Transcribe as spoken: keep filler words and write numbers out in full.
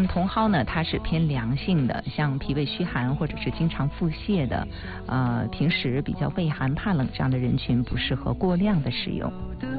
茼蒿呢，它是偏凉性的，像脾胃虚寒或者是经常腹泻的，呃，平时比较畏寒怕冷这样的人群不适合过量的使用。